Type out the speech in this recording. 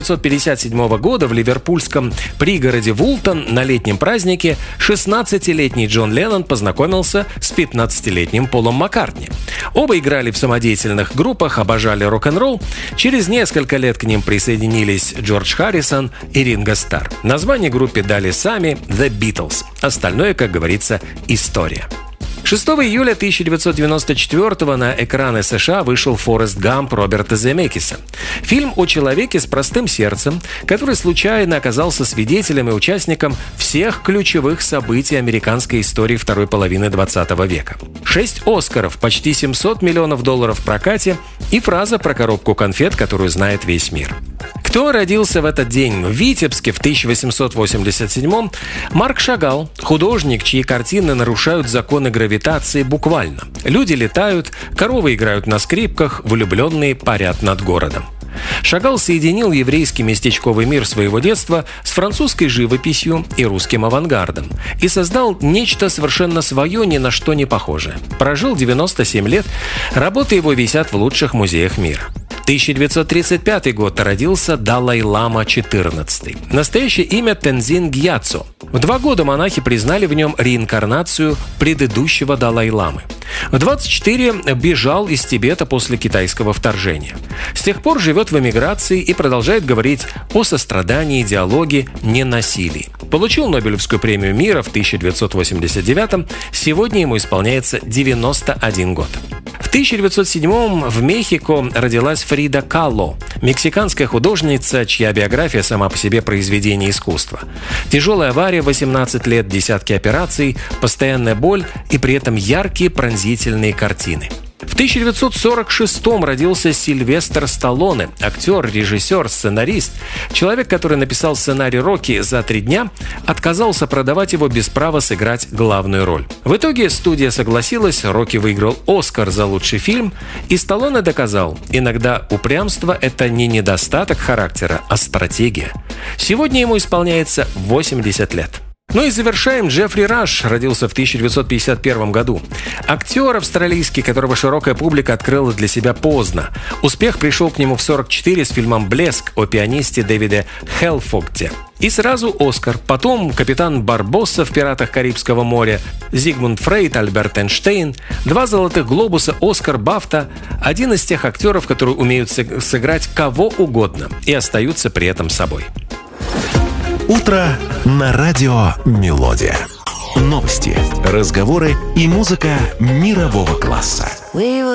1957 года в ливерпульском пригороде Вултон на летнем празднике 16-летний Джон Леннон познакомился с 15-летним Полом Маккартни. Оба играли в самодеятельных группах, обожали рок-н-ролл. Через несколько лет к ним присоединились Джордж Харрисон и Ринго Старр. Название группе дали сами The Beatles. Остальное, как говорится, история. 6 июля 1994 на экраны США вышел «Форест Гамп» Роберта Земекиса. Фильм о человеке с простым сердцем, который случайно оказался свидетелем и участником всех ключевых событий американской истории второй половины 20 века. 6 «Оскаров», почти $700 миллионов в прокате и фраза про коробку конфет, которую знает весь мир. Кто родился в этот день? В Витебске в 1887-м Марк Шагал, художник, чьи картины нарушают законы гравитации буквально. Люди летают, коровы играют на скрипках, влюбленные парят над городом. Шагал соединил еврейский местечковый мир своего детства с французской живописью и русским авангардом и создал нечто совершенно свое, ни на что не похожее. Прожил 97 лет, работы его висят в лучших музеях мира. 1935 год родился Далай-лама XIV. Настоящее имя Тензин Гьяцо. В 2 года монахи признали в нем реинкарнацию предыдущего Далай-ламы. В 24 бежал из Тибета после китайского вторжения. С тех пор живет в эмиграции и продолжает говорить о сострадании, диалоге, ненасилии. Получил Нобелевскую премию мира в 1989. Сегодня ему исполняется 91 год. В 1907 в Мехико родилась Фрида Кало, мексиканская художница, чья биография сама по себе произведение искусства. Тяжелая авария, 18 лет, десятки операций, постоянная боль и при этом яркие пронзительные картины. В 1946 родился Сильвестр Сталлоне, актер, режиссер, сценарист. Человек, который написал сценарий «Рокки» за 3 дня, отказался продавать его без права сыграть главную роль. В итоге студия согласилась, Рокки выиграл «Оскар» за лучший фильм, и Сталлоне доказал, иногда упрямство – это не недостаток характера, а стратегия. Сегодня ему исполняется 80 лет. Ну и завершаем. Джеффри Раш родился в 1951 году. Актер австралийский, которого широкая публика открыла для себя поздно. Успех пришел к нему в 1944 с фильмом «Блеск» о пианисте Дэвиде Хелфогте. И сразу «Оскар». Потом «Капитан Барбосса» в «Пиратах Карибского моря», Зигмунд Фрейд, Альберт Эйнштейн, 2 «Золотых глобуса», Оскар, Бафта. Один из тех актеров, которые умеют сыграть кого угодно и остаются при этом собой. Утро на радио «Мелодия». Новости, разговоры и музыка мирового класса.